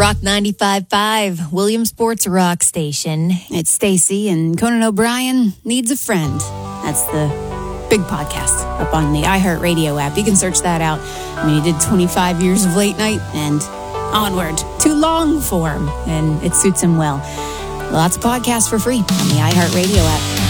Rock 95.5, Williamsport's rock station. It's Stacy, and Conan O'Brien needs a friend. That's the big podcast up on the iHeartRadio app. You can search that out. I mean, he did 25 years of late night and onward to long form, and it suits him well. Lots of podcasts for free on the iHeartRadio app.